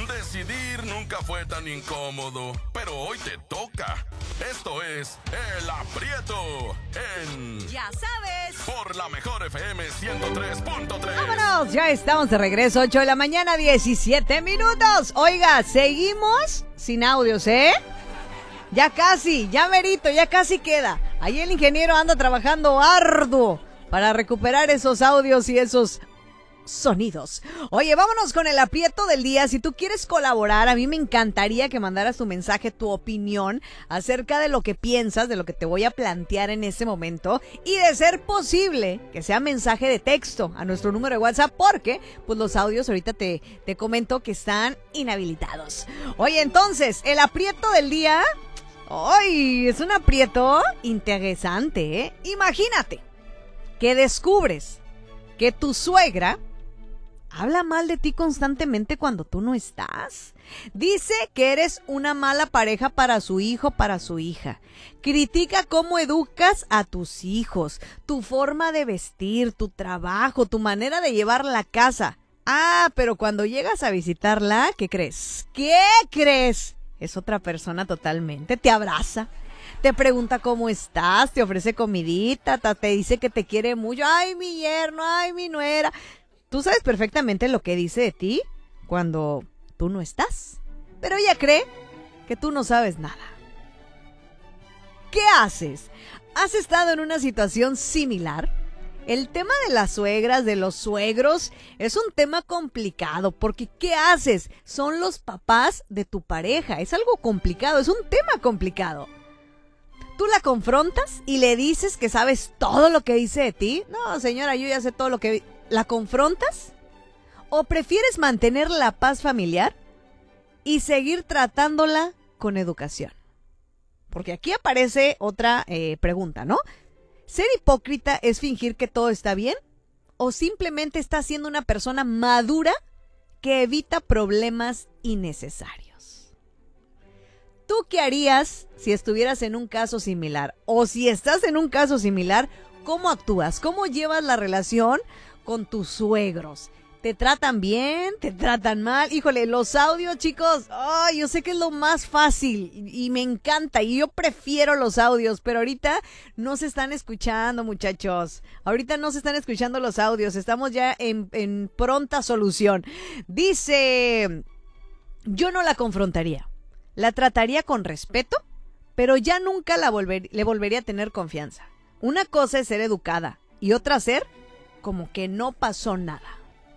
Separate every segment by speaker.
Speaker 1: Decidir nunca fue tan incómodo, pero hoy te toca. Esto es El Aprieto en...
Speaker 2: Ya sabes.
Speaker 1: Por la Mejor FM 103.3.
Speaker 2: ¡Vámonos! Ya estamos de regreso, 8 de la mañana, 17 minutos. Oiga, seguimos sin audios, ¿eh? Ya casi, ya merito, ya casi queda. Ahí el ingeniero anda trabajando arduo para recuperar esos audios y esos sonidos. Oye, vámonos con el aprieto del día. Si tú quieres colaborar, a mí me encantaría que mandaras tu mensaje, tu opinión acerca de lo que piensas, de lo que te voy a plantear en este momento, y de ser posible que sea mensaje de texto a nuestro número de WhatsApp, porque pues los audios ahorita te comento que están inhabilitados. Oye, entonces, el aprieto del día, ¡ay! Es un aprieto interesante, ¿eh? Imagínate que descubres que tu suegra habla mal de ti constantemente cuando tú no estás. Dice que eres una mala pareja para su hijo, para su hija. Critica cómo educas a tus hijos, tu forma de vestir, tu trabajo, tu manera de llevar la casa. Ah, pero cuando llegas a visitarla, ¿qué crees? ¿Qué crees? Es otra persona totalmente. Te abraza, te pregunta cómo estás, te ofrece comidita, te dice que te quiere mucho. Ay, mi yerno, ay, mi nuera. Tú sabes perfectamente lo que dice de ti cuando tú no estás, pero ella cree que tú no sabes nada. ¿Qué haces? ¿Has estado en una situación similar? El tema de las suegras, de los suegros, es un tema complicado, porque ¿qué haces? Son los papás de tu pareja, es algo complicado, es un tema complicado. ¿Tú la confrontas y le dices que sabes todo lo que dice de ti? No, señora, yo ya sé todo lo que... ¿La confrontas? ¿O prefieres mantener la paz familiar y seguir tratándola con educación? Porque aquí aparece otra pregunta, ¿no? ¿Ser hipócrita es fingir que todo está bien? ¿O simplemente estás siendo una persona madura que evita problemas innecesarios? ¿Tú qué harías si estuvieras en un caso similar? O si estás en un caso similar, ¿cómo actúas? ¿Cómo llevas la relación con tus suegros? ¿Te tratan bien? ¿Te tratan mal? Híjole, los audios, chicos, yo sé que es lo más fácil y me encanta y yo prefiero los audios, pero ahorita no se están escuchando, muchachos. Ahorita no se están escuchando los audios, estamos ya en pronta solución. Dice, yo no la confrontaría, la trataría con respeto, pero ya nunca le volvería a tener confianza. Una cosa es ser educada y otra ser como que no pasó nada.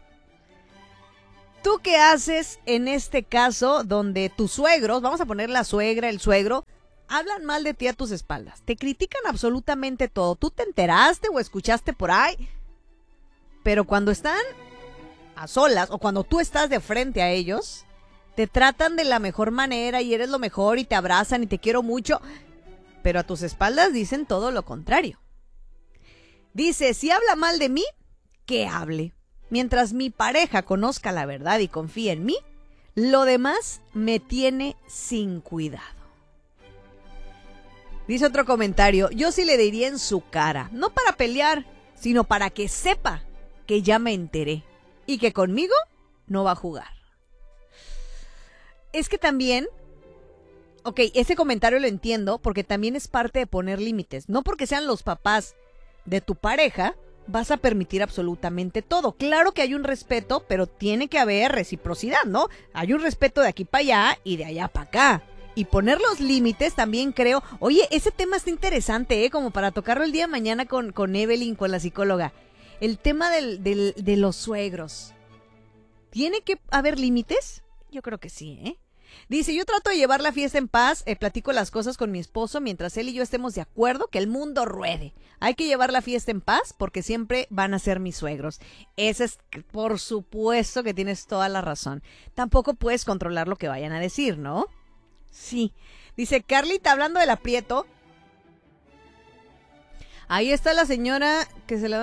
Speaker 2: ¿Tú qué haces en este caso donde tus suegros, vamos a poner la suegra, el suegro, hablan mal de ti a tus espaldas? Te critican absolutamente todo. ¿Tú te enteraste o escuchaste por ahí? Pero cuando están a solas o cuando tú estás de frente a ellos, te tratan de la mejor manera y eres lo mejor y te abrazan y te quiero mucho, pero a tus espaldas dicen todo lo contrario. Dice, si habla mal de mí, que hable. Mientras mi pareja conozca la verdad y confíe en mí, lo demás me tiene sin cuidado. Dice otro comentario, yo sí le diría en su cara, no para pelear, sino para que sepa que ya me enteré y que conmigo no va a jugar. Es que también, ese comentario lo entiendo porque también es parte de poner límites. No porque sean los papás de tu pareja, vas a permitir absolutamente todo. Claro que hay un respeto, pero tiene que haber reciprocidad, ¿no? Hay un respeto de aquí para allá y de allá para acá. Y poner los límites también creo... Oye, ese tema está interesante, como para tocarlo el día de mañana con Evelyn, con la psicóloga. El tema de los suegros. ¿Tiene que haber límites? Yo creo que sí, ¿eh? Dice, yo trato de llevar la fiesta en paz, platico las cosas con mi esposo mientras él y yo estemos de acuerdo que el mundo ruede. Hay que llevar la fiesta en paz porque siempre van a ser mis suegros. Ese es, por supuesto que tienes toda la razón. Tampoco puedes controlar lo que vayan a decir, ¿no? Sí. Dice, Carlita, hablando del aprieto, ahí está la señora que se la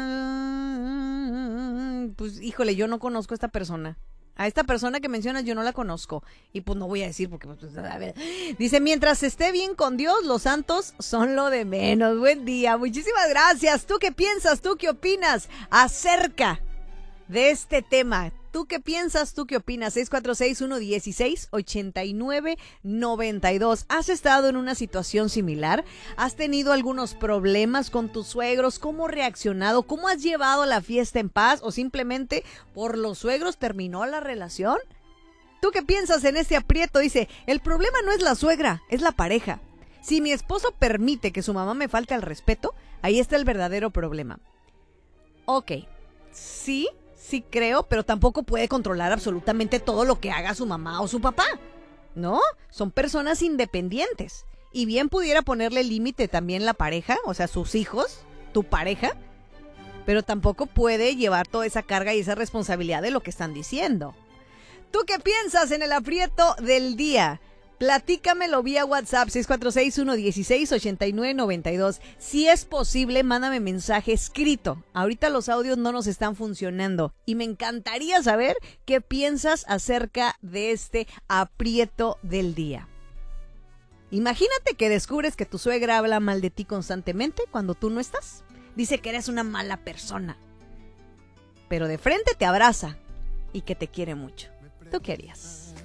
Speaker 2: va... Pues, híjole, yo no conozco a esta persona. A esta persona que mencionas yo no la conozco. Y pues no voy a decir porque... Pues, a ver. Dice, mientras esté bien con Dios, los santos son lo de menos. Buen día. Muchísimas gracias. ¿Tú qué piensas? ¿Tú qué opinas acerca de este tema ¿Tú qué piensas? ¿Tú qué opinas? 646-116-8992. ¿Has estado en una situación similar? ¿Has tenido algunos problemas con tus suegros? ¿Cómo has reaccionado? ¿Cómo has llevado la fiesta en paz? ¿O simplemente por los suegros terminó la relación? ¿Tú qué piensas en este aprieto? Dice, el problema no es la suegra, es la pareja. Si mi esposo permite que su mamá me falte al respeto, ahí está el verdadero problema. Ok, sí creo, pero tampoco puede controlar absolutamente todo lo que haga su mamá o su papá, ¿no? Son personas independientes. Y bien pudiera ponerle límite también la pareja, o sea, sus hijos, tu pareja, pero tampoco puede llevar toda esa carga y esa responsabilidad de lo que están diciendo. ¿Tú qué piensas en el aprieto del día? Platícamelo vía WhatsApp 646-116-8992. Si es posible, mándame mensaje escrito. Ahorita los audios no nos están funcionando y me encantaría saber qué piensas acerca de este aprieto del día. Imagínate que descubres que tu suegra habla mal de ti constantemente cuando tú no estás. Dice que eres una mala persona, pero de frente te abraza y que te quiere mucho. ¿Tú qué harías?